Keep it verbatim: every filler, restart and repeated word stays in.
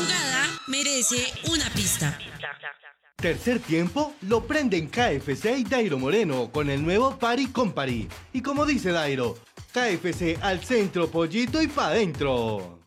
jugada merece una pista. Tercer tiempo lo prenden K F C y Dairo Moreno con el nuevo Pari con Pari. Y como dice Dairo, K F C al centro, pollito y pa' dentro.